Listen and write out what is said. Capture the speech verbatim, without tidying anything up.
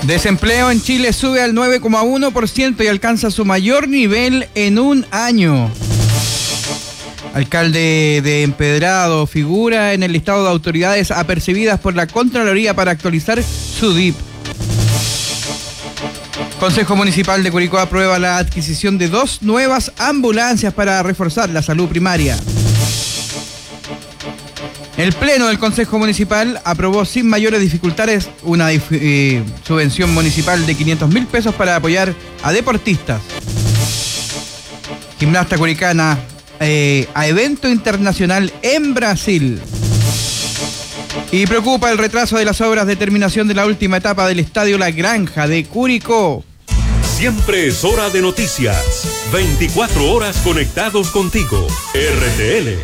Desempleo en Chile sube al nueve coma uno por ciento y alcanza su mayor nivel en un año. Alcalde de Empedrado figura en el listado de autoridades apercibidas por la Contraloría para actualizar su D I P. Consejo Municipal de Curicó aprueba la adquisición de dos nuevas ambulancias para reforzar la salud primaria. El Pleno del Consejo Municipal aprobó sin mayores dificultades una eh, subvención municipal de quinientos mil pesos para apoyar a deportistas. Gimnasta curicana eh, a evento internacional en Brasil. Y preocupa el retraso de las obras de terminación de la última etapa del Estadio La Granja de Curicó. Siempre es hora de noticias. veinticuatro horas conectados contigo. R T L.